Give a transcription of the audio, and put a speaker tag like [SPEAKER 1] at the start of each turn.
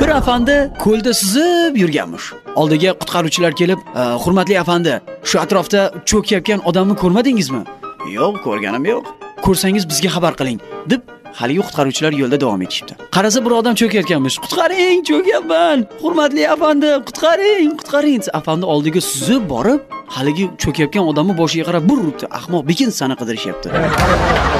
[SPEAKER 1] Bir afandi ko'lda suzib yurganmish. Oldiga qutqaruvchilar kelib, "Hurmatli afandi, shu atrofda cho'kayotgan odamni ko'rmadingizmi?" "Yo'q, ko'rganim yo'q." "Ko'rsangiz bizga xabar qiling" deb haligi qutqaruvchilar yo'lda davom etishibdi. Qarasa bir odam cho'kayotganmish. "Qutqaring, cho'kyapman! Hurmatli afandi, qutqaring, qutqaring!" Afandi oldiga suzib borib, haligi cho'kayotgan odamning boshiga qarab bir uribdi. "Ahmoq, bekin seni qidirishyapti."